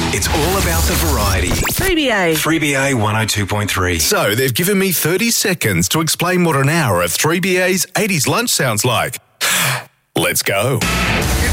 It's all about the variety. 3BA. 3BA 102.3. So they've given me 30 seconds to explain what an hour of 3BA's 80s lunch sounds like. Let's go.